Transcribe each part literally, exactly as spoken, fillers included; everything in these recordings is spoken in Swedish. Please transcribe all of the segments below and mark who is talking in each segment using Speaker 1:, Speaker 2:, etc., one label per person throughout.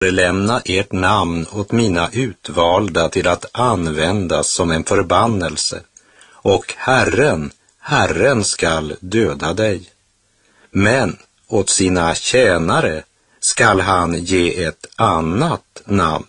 Speaker 1: lämna ert namn åt mina utvalda till att användas som en förbannelse, och Herren, Herren skall döda dig. Men åt sina tjänare skall han ge ett annat namn.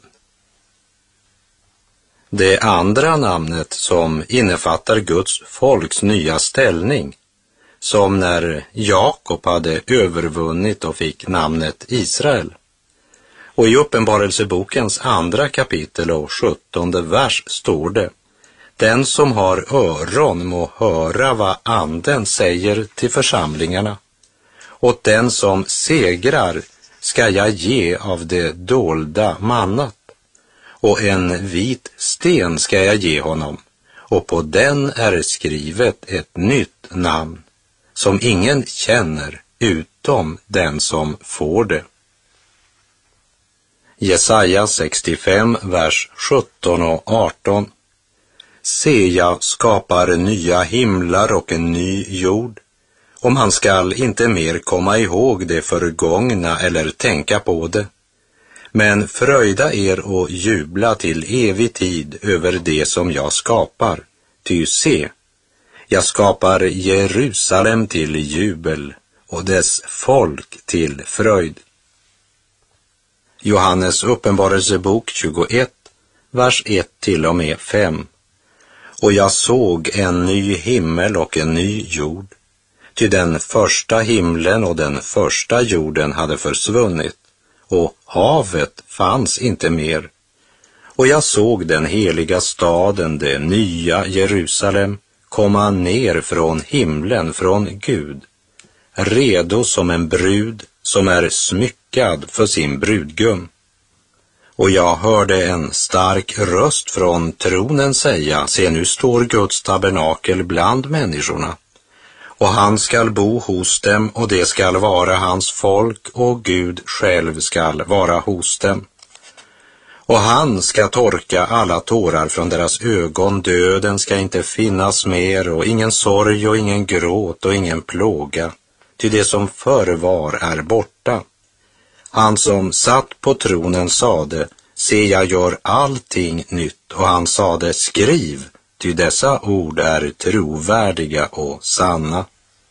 Speaker 1: Det andra namnet som innefattar Guds folks nya ställning, som när Jakob hade övervunnit och fick namnet Israel. Och i Uppenbarelsebokens andra kapitel och sjuttonde vers står det: den som har öron må höra vad anden säger till församlingarna. Och den som segrar ska jag ge av det dolda mannat. Och en vit sten ska jag ge honom, och på den är skrivet ett nytt namn, som ingen känner utom den som får det. Jesaja sextiofem, vers sjutton och arton. Se, jag skapar nya himlar och en ny jord, och man skall inte mer komma ihåg det förgångna eller tänka på det. Men fröjda er och jubla till evig tid över det som jag skapar. Ty se, jag skapar Jerusalem till jubel och dess folk till fröjd. Johannes uppenbarelsebok tjugoett, vers ett till och med fem. Och jag såg en ny himmel och en ny jord, ty den första himlen och den första jorden hade försvunnit, och havet fanns inte mer. Och jag såg den heliga staden, det nya Jerusalem, komma ner från himlen, från Gud, redo som en brud som är smyckad för sin brudgum. Och jag hörde en stark röst från tronen säga: se, nu står Guds tabernakel bland människorna, och han skall bo hos dem, och det skall vara hans folk, och Gud själv skall vara hos dem. Och han ska torka alla tårar från deras ögon, döden ska inte finnas mer, och ingen sorg och ingen gråt och ingen plåga, ty det som förr var är borta. Han som satt på tronen sade: se, jag gör allting nytt, och han sade: skriv, ty dessa ord är trovärdiga och sanna.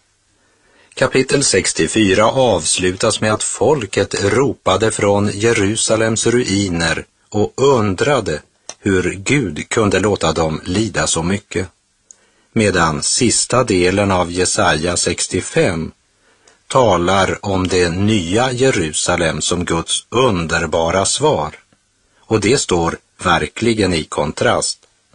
Speaker 1: Kapitel sextiofyra avslutas med att folket ropade från Jerusalems ruiner och undrade hur Gud kunde låta dem lida så mycket. Medan sista delen av Jesaja sextiofem talar om det nya Jerusalem som Guds underbara svar. Och det står verkligen i kontrast.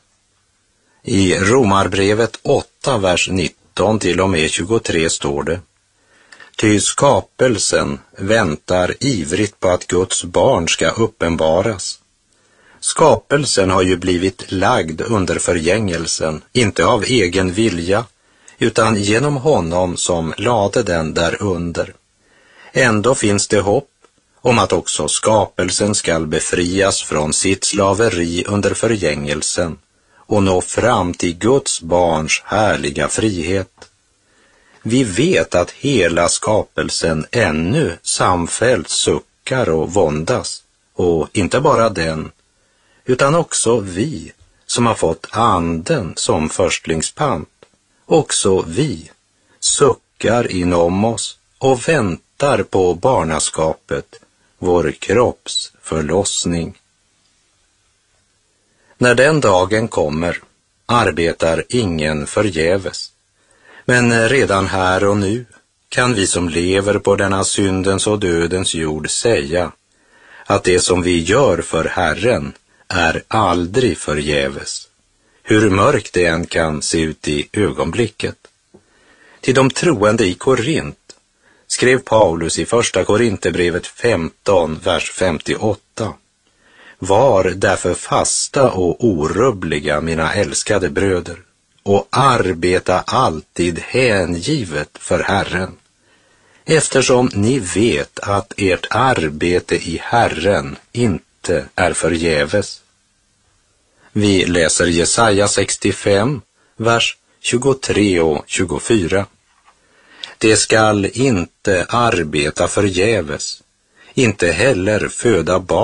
Speaker 1: I Romarbrevet åtta, vers nitton till och med tjugotre står det: ty skapelsen väntar ivrigt på att Guds barn ska uppenbaras. Skapelsen har ju blivit lagd under förgängelsen, inte av egen vilja, utan genom honom som lade den där under. Ändå finns det hopp om att också skapelsen skall befrias från sitt slaveri under förgängelsen och nå fram till Guds barns härliga frihet. Vi vet att hela skapelsen ännu samfällt suckar och våndas, och inte bara den, utan också vi som har fått anden som förstlingspant. Också vi suckar inom oss och väntar på barnaskapet, vår kropps förlossning. När den dagen kommer arbetar ingen förgäves. Men redan här och nu kan vi som lever på denna syndens och dödens jord säga att det som vi gör för Herren är aldrig förgäves, hur mörkt det än kan se ut i ögonblicket. Till de troende i Korint skrev Paulus i första Korinthierbrevet femton, vers femtioåtta: var därför fasta och orubbliga, mina älskade bröder, och arbeta alltid hängivet för Herren, eftersom ni vet att ert arbete i Herren inte är förgäves. Vi läser Jesaja sextiofem, vers tjugotre och tjugofyra. Det skall inte arbeta förgäves, inte heller föda barn